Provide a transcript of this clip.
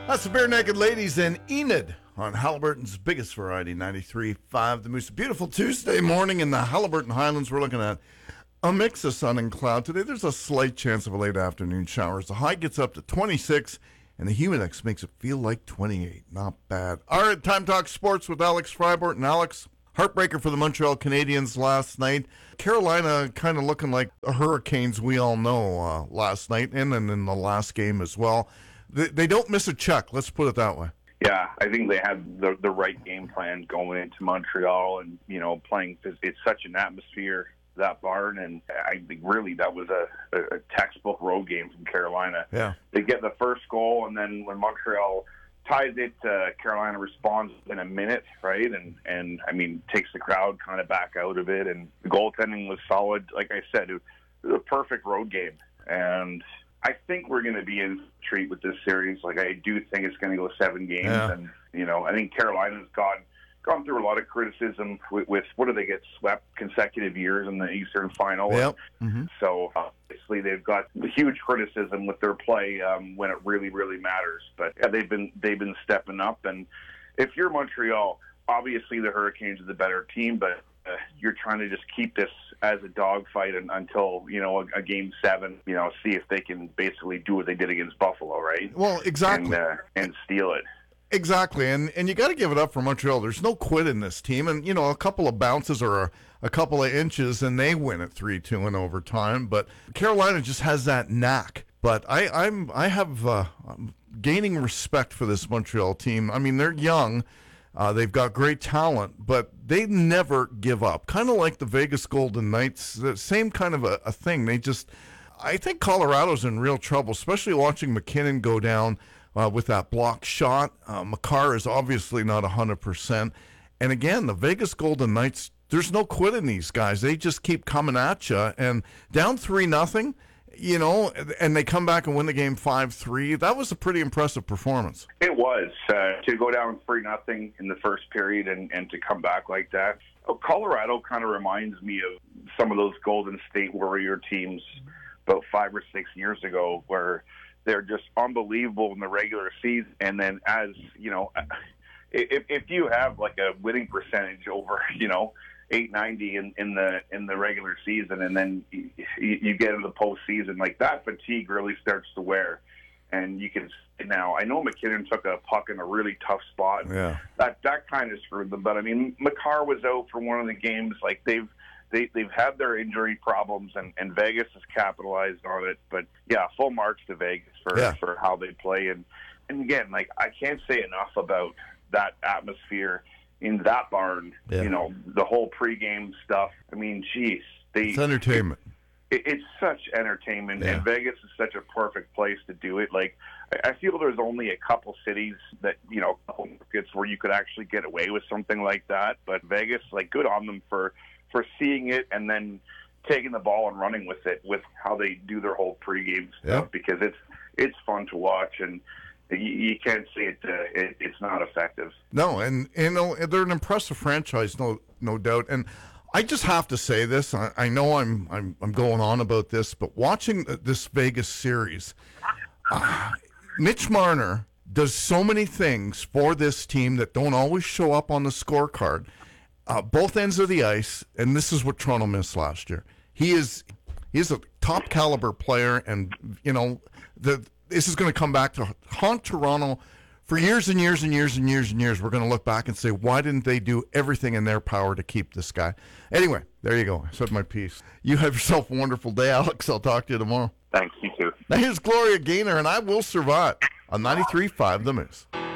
That's the Bare Naked Ladies and Enid on Halliburton's biggest variety, 93.5 The Moose. A beautiful Tuesday morning in the Halliburton Highlands. We're looking at a mix of sun and cloud. Today there's a slight chance of a late afternoon shower. The high gets up to 26, and the humidex makes it feel like 28. Not bad. All right, time to talk sports with Alex Fribort. And Alex, heartbreaker for the Montreal Canadiens last night. Carolina kind of looking like the Hurricanes we all know last night, and then in the last game as well. They don't miss a check, let's put it that way. Yeah, I think they had the right game plan going into Montreal, and, you know, playing, it's such an atmosphere, that barn, and I think really that was a textbook road game from Carolina. Yeah. They get the first goal, and then when Montreal ties it, Carolina responds in a minute, right? And I mean, takes the crowd kind of back out of it, and the goaltending was solid. Like I said, it was a perfect road game, and I think we're going to be in for a treat with this series. Like, I do think it's going to go 7 games, and, you know, I think Carolina's gone through a lot of criticism with what do they get swept consecutive years in the Eastern Final. Yep. So obviously they've got huge criticism with their play when it really, really matters. But yeah, they've been stepping up. And if you're Montreal, obviously the Hurricanes are the better team, but you're trying to just keep this as a dogfight until, you know, a game 7, you know, see if they can basically do what they did against Buffalo, right? Well, exactly. And steal it. Exactly, and you got to give it up for Montreal. There's no quit in this team, and, you know, a couple of bounces or a couple of inches, and they win at 3-2 in overtime. But Carolina just has that knack. But I'm gaining respect for this Montreal team. I mean, they're young, they've got great talent, but they never give up. Kind of like the Vegas Golden Knights, the same kind of a thing. I think Colorado's in real trouble, especially watching McKinnon go down with that block shot. Makar is obviously not 100%. And again, the Vegas Golden Knights, there's no quitting these guys. They just keep coming at you. And down 3-0, you know, and they come back and win the game 5-3. That was a pretty impressive performance. It was. To go down 3-0 in the first period and to come back like that. Colorado kind of reminds me of some of those Golden State Warrior teams about 5 or 6 years ago, where they're just unbelievable in the regular season. And then, as you know, if you have like a winning percentage over, you know, 890 in the regular season, and then you get into the postseason, like, that fatigue really starts to wear. And you can now, I know McKinnon took a puck in a really tough spot. Yeah. That kind of screwed them. But I mean, Makar was out for one of the games. Like, they've had their injury problems, and Vegas has capitalized on it. But yeah, full marks to Vegas for how they play. And again, like, I can't say enough about that atmosphere in that barn. Yeah. You know, the whole pregame stuff. I mean, geez, it's entertainment. It's such entertainment, and Vegas is such a perfect place to do it. Like, I feel there's only a couple cities that, you know, markets where you could actually get away with something like that. But Vegas, like, good on them for seeing it and then taking the ball and running with it, with how they do their whole pregame stuff, because it's fun to watch, and you can't say it's not effective. No, and, you know, they're an impressive franchise, no doubt. And I just have to say this. I know I'm going on about this, but watching this Vegas series, Mitch Marner does so many things for this team that don't always show up on the scorecard. Both ends of the ice, and this is what Toronto missed last year. He's a top caliber player, and, you know, this is going to come back to haunt Toronto for years and years and years and years and years. We're going to look back and say, why didn't they do everything in their power to keep this guy? Anyway, there you go. I said my piece. You have yourself a wonderful day, Alex. I'll talk to you tomorrow. Thanks, you too. Now here's Gloria Gaynor, and I Will Survive on 93.5 The Moose.